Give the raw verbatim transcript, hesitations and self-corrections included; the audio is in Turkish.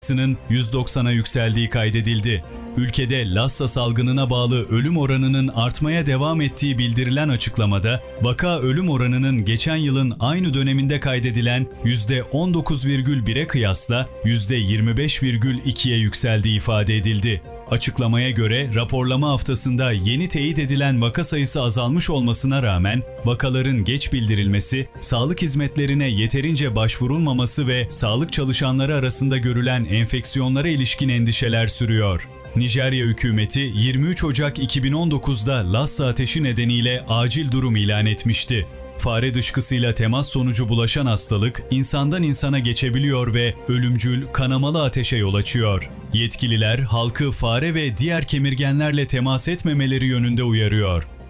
sayısının yüz doksana yükseldiği kaydedildi. Ülkede Lassa salgınına bağlı ölüm oranının artmaya devam ettiği bildirilen açıklamada, vaka ölüm oranının geçen yılın aynı döneminde kaydedilen yüzde on dokuz virgül bire kıyasla yüzde yirmi beş virgül ikiye yükseldiği ifade edildi. Açıklamaya göre raporlama haftasında yeni teyit edilen vaka sayısı azalmış olmasına rağmen vakaların geç bildirilmesi, sağlık hizmetlerine yeterince başvurulmaması ve sağlık çalışanları arasında görülen enfeksiyonlara ilişkin endişeler sürüyor. Nijerya hükümeti yirmi üç Ocak iki bin on dokuz'da Lassa ateşi nedeniyle acil durum ilan etmişti. Fare dışkısıyla temas sonucu bulaşan hastalık insandan insana geçebiliyor ve ölümcül, kanamalı ateşe yol açıyor. Yetkililer halkı fare ve diğer kemirgenlerle temas etmemeleri yönünde uyarıyor.